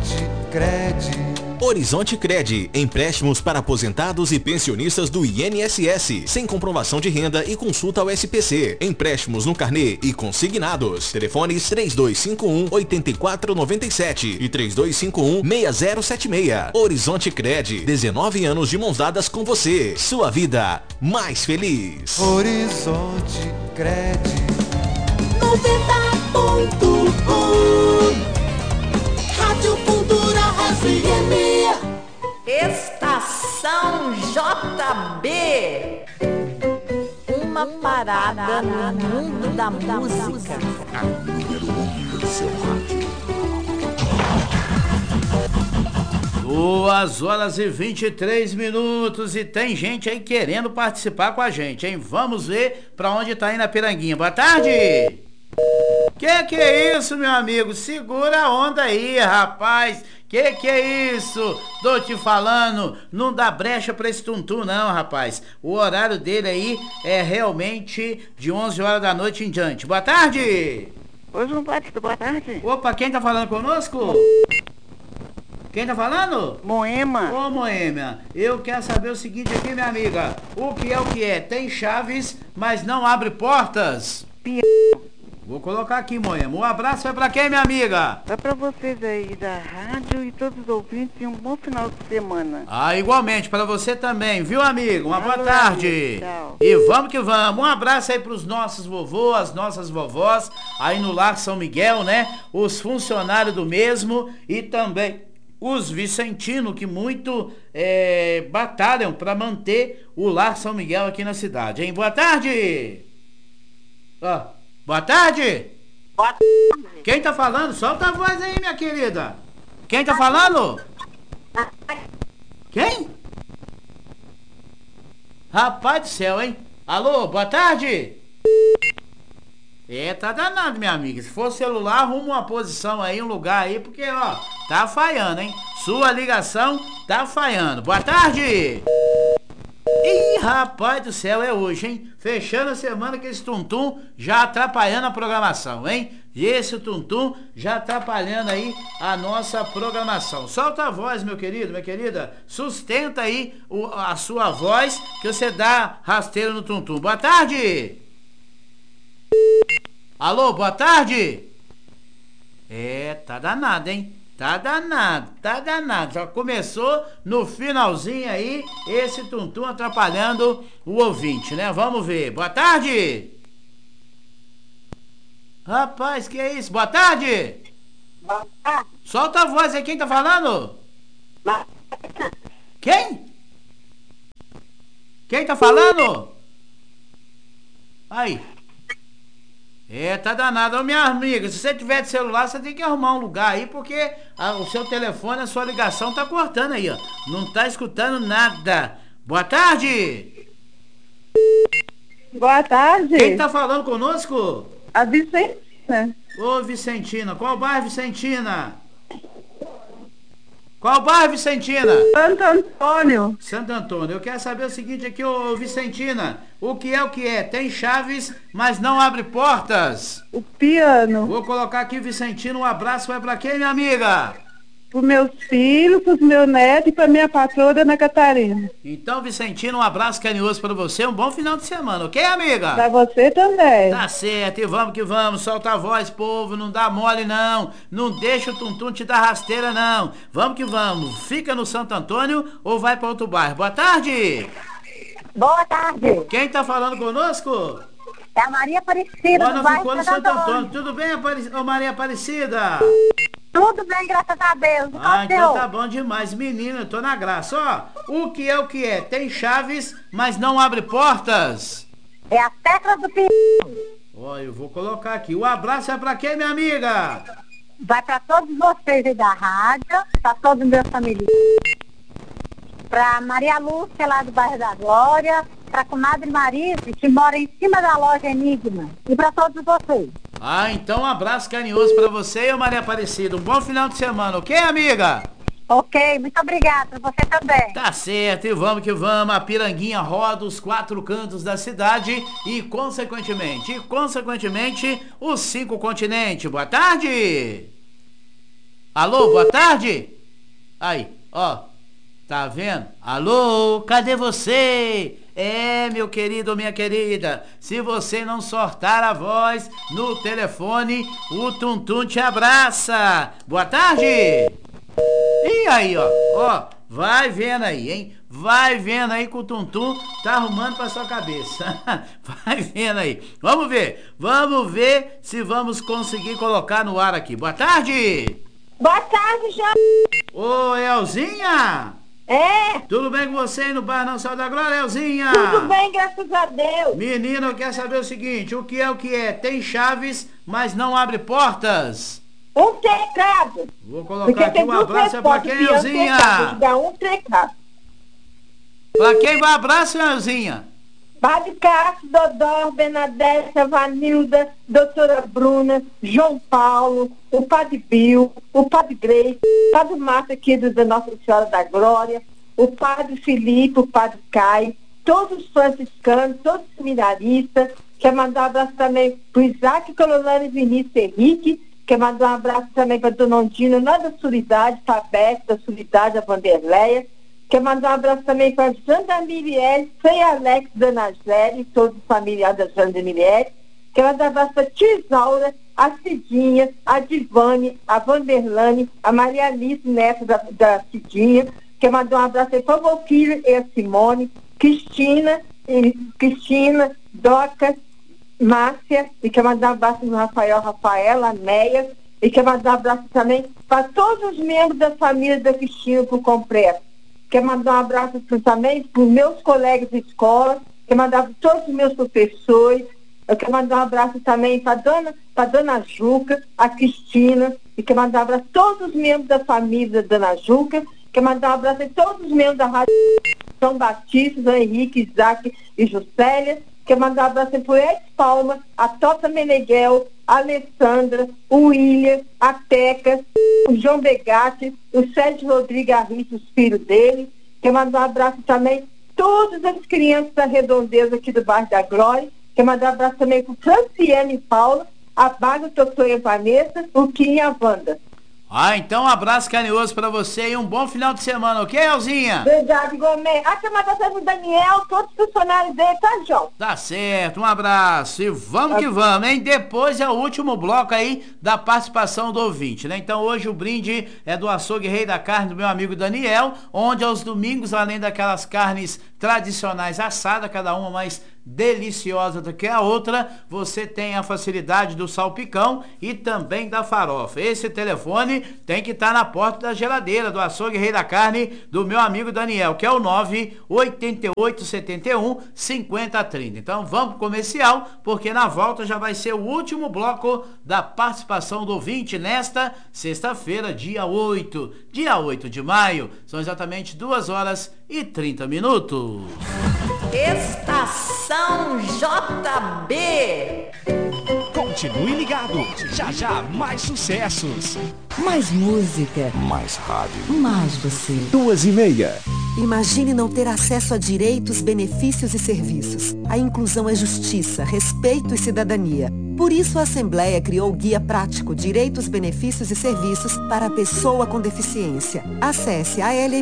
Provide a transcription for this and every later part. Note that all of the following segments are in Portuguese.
Horizonte Cred, empréstimos para aposentados e pensionistas do INSS, sem comprovação de renda e consulta ao SPC. Empréstimos no carnê e consignados. Telefones 3251-8497 e 3251-6076. Horizonte Cred, 19 anos de mãos dadas com você. Sua vida mais feliz. Horizonte Cred 90.1 Rádio Cultura FM. Estação JB. Uma parada no mundo da música. A número 1 do seu rádio. 2h23 e tem gente aí querendo participar com a gente, hein? Vamos ver pra onde tá indo a Piranguinha. Boa tarde! Que é isso, meu amigo? Segura a onda aí, rapaz. Que é isso? Tô te falando, não dá brecha pra esse tuntum não, rapaz. O horário dele aí é realmente de 11 horas da noite em diante. Boa tarde! Oi, João Batista, boa tarde. Opa, quem tá falando conosco? Quem tá falando? Moema. Ô, Moema, eu quero saber o seguinte aqui, minha amiga. O que é? Tem chaves, mas não abre portas? Vou colocar aqui, Moema. Um abraço vai pra quem, minha amiga? Vai pra vocês aí da rádio e todos os ouvintes e um bom final de semana. Ah, igualmente, pra você também, viu, amigo? Uma boa tarde. Tchau. E vamos que vamos. Um abraço aí pros nossos vovôs, as nossas vovós, aí no Lar São Miguel, né? Os funcionários do mesmo e também os vicentinos que muito batalham pra manter o Lar São Miguel aqui na cidade, hein? Boa tarde. Ó. Boa tarde! Boa tarde! Quem tá falando? Solta a voz aí, minha querida! Quem tá falando? Quem? Rapaz do céu, hein? Alô, boa tarde! Tá danado, minha amiga. Se for celular, arruma uma posição aí, um lugar aí, porque, ó, tá falhando, hein? Sua ligação tá falhando. Boa tarde! Ih, rapaz do céu, é hoje, hein? Fechando a semana com esse tuntum já atrapalhando a programação, hein? E esse tuntum já atrapalhando aí a nossa programação. Solta a voz, meu querido, minha querida. Sustenta aí a sua voz que você dá rasteiro no tuntum. Boa tarde! Alô, boa tarde! Tá danado, hein? Tá danado. Já começou no finalzinho aí, esse tuntum atrapalhando o ouvinte, né? Vamos ver. Boa tarde! Rapaz, que é isso? Boa tarde! Boa tarde. Solta a voz aí, quem tá falando? Quem? Quem tá falando? Aí. Tá danado. Ô, minha amiga, se você tiver de celular, você tem que arrumar um lugar aí, porque o seu telefone, a sua ligação tá cortando aí, ó. Não tá escutando nada. Boa tarde! Boa tarde. Quem tá falando conosco? A Vicentina. Ô, Vicentina, qual bairro, Vicentina? Qual bairro, Vicentina? Santo Antônio. Santo Antônio. Eu quero saber o seguinte aqui, ô Vicentina. O que é? Tem chaves, mas não abre portas. O piano. Vou colocar aqui, Vicentina. Um abraço vai pra quem, minha amiga? Pros meus filhos, pros meus netos e pra minha patroa, Ana Catarina. Então, Vicentina, um abraço carinhoso pra você. Um bom final de semana, ok, amiga? Pra você também. Tá certo, e vamos que vamos. Solta a voz, povo. Não dá mole, não. Não deixa o tuntum te dar rasteira, não. Vamos que vamos. Fica no Santo Antônio ou vai pra outro bairro. Boa tarde. Boa tarde. Quem tá falando conosco? É a Maria Aparecida. Olha, ficou no Santo Antônio. Tudo bem, Ô, Maria Aparecida? Tudo bem, graças a Deus. Então tá bom demais. Menina, eu tô na graça. Ó, o que é? Tem chaves, mas não abre portas. É a tecla do piano. Ó, eu vou colocar aqui. O abraço é pra quem, minha amiga? Vai pra todos vocês aí da rádio, pra todos os meus familiares. Pra Maria Lúcia, lá do bairro da Glória. Pra comadre Marise, que mora em cima da loja Enigma. E pra todos vocês. Então um abraço carinhoso pra você e Maria Aparecida. Um bom final de semana, ok, amiga? Ok, muito obrigada, você também. Tá certo, e vamos que vamos. A Piranguinha roda os 4 cantos da cidade e, consequentemente, os 5 continentes. Boa tarde! Alô, boa tarde? Aí, ó, tá vendo? Alô, cadê você? Meu querido ou minha querida, se você não soltar a voz no telefone, o Tum-Tum te abraça. Boa tarde! E aí, ó, vai vendo aí, hein? Vai vendo aí que o Tum-Tum tá arrumando pra sua cabeça. Vai vendo aí. Vamos ver se vamos conseguir colocar no ar aqui. Boa tarde! Boa tarde, João. Ô, Elzinha! Tudo bem com você aí no Bar Não Sal da Glória, Elzinha? Tudo bem, graças a Deus. Menina, eu quero saber o seguinte, o que é? Tem chaves, mas não abre portas? Um teclado. Vou colocar aqui um abraço pra quem, Elzinha? Dá um teclado. Pra quem vai abraço, Elzinha? Padre Cássio, Dodó, Bernadette, Vanilda, doutora Bruna, João Paulo, o Padre Bill, o Padre Grace, o Padre Márcio aqui da Nossa Senhora da Glória, o Padre Felipe, o Padre Caio, todos os franciscanos, todos os seminaristas. Quero mandar um abraço também para o Isaac Cololano e Vinícius Henrique. Quero mandar um abraço também para a Dona Ondina, lá da Solidade, para a Beth, da Solidade, a Vanderleia. Quero mandar um abraço também para a Janda Miriel, Frei Alex, Dona Gélia e todos os familiares da Janda Miriel. Quero mandar um abraço para a Tisaura, a Cidinha, a Divane, a Vanderlane, a Maria Alice, neta da Cidinha. Quero mandar um abraço para o meu filho e a Simone, Cristina, Doca, Márcia, e quero mandar um abraço para o Rafaela, Neia, e quero mandar um abraço também para todos os membros da família da Cristina por completo. Quero mandar um abraço também para os meus colegas de escola, quero mandar para todos os meus professores, eu quero mandar um abraço também para a dona Juca, a Cristina, e quero mandar um abraço a todos os membros da família da dona Juca, quero mandar um abraço a todos os membros da Rádio São Batista, Dona Henrique, Isaac e Juscelia. Quero mandar um abraço para o Ed Palma, a Tota Meneghel, a Alessandra, o William, a Teca, o João Begatti, o Sérgio Rodrigues Arrisso, os filhos dele. Quero mandar um abraço também a todas as crianças da Redondeza aqui do bairro da Glória. Quero mandar um abraço também para o Franciane e Paula, a Baga, o Doutor e a Vanessa, o Kim e a Wanda. Então um abraço carinhoso pra você e um bom final de semana, ok, Elzinha? Verdade, Gomes. Aqui é uma das do Daniel, todos os funcionários dele, tá, João? Tá certo, um abraço e vamos que vamos, hein? Depois é o último bloco aí da participação do ouvinte, né? Então hoje o brinde é do Açougue Rei da Carne do meu amigo Daniel, onde aos domingos, além daquelas carnes tradicionais assadas, cada uma mais deliciosa do que a outra, você tem a facilidade do salpicão e também da farofa. Esse telefone tem que estar na porta da geladeira do Açougue Rei da Carne do meu amigo Daniel, que é o 98871-5030. Então vamos pro comercial, porque na volta já vai ser o último bloco da participação do ouvinte nesta sexta-feira, dia 8 de maio. São exatamente 2h30. Estação JB. Continue ligado, já mais sucessos. Mais música. Mais rádio. Mais você. 2h30. Imagine não ter acesso a direitos, benefícios e serviços. A inclusão é justiça, respeito e cidadania. Por isso, a Assembleia criou o Guia Prático Direitos, Benefícios e Serviços para a Pessoa com Deficiência. Acesse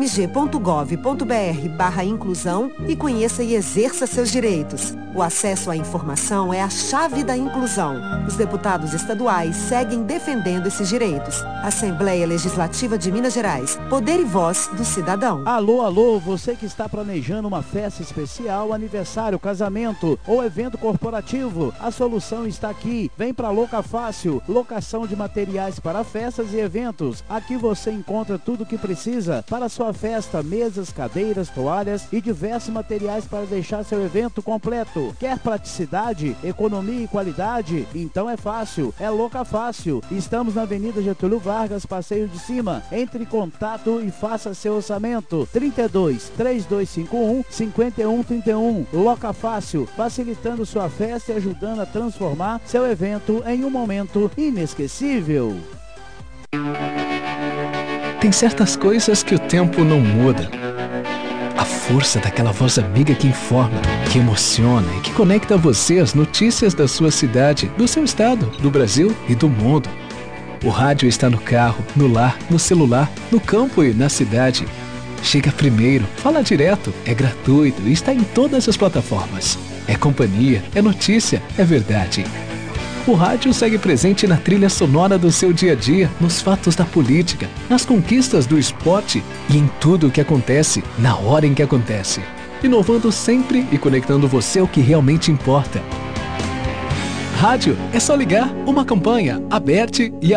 almg.gov.br/inclusão e conheça e exerça seus direitos. O acesso à informação é a chave da inclusão. Os deputados estaduais seguem defendendo esses direitos. Assembleia Legislativa de Minas Gerais. Poder e voz do cidadão. Alô, você que está planejando uma festa especial, aniversário, casamento ou evento corporativo, a solução está aqui. Vem para Loca Fácil, locação de materiais para festas e eventos. Aqui você encontra tudo o que precisa para sua festa, mesas, cadeiras, toalhas e diversos materiais para deixar seu evento completo. Quer praticidade, economia e qualidade? Então é fácil, é Loca Fácil. Estamos na Avenida Getúlio Vargas, Passeio de Cima. Entre em contato e faça seu orçamento. 32-3251-5131. Loca Fácil, facilitando sua festa e ajudando a transformar seu evento em um momento inesquecível. Tem certas coisas que o tempo não muda. A força daquela voz amiga que informa, que emociona e que conecta você às notícias da sua cidade, do seu estado, do Brasil e do mundo. O rádio está no carro, no lar, no celular, no campo e na cidade. Chega primeiro, fala direto, é gratuito e está em todas as plataformas. É companhia, é notícia, é verdade. O rádio segue presente na trilha sonora do seu dia a dia, nos fatos da política, nas conquistas do esporte e em tudo o que acontece, na hora em que acontece. Inovando sempre e conectando você ao que realmente importa. Rádio é só ligar, uma campanha, Aberte e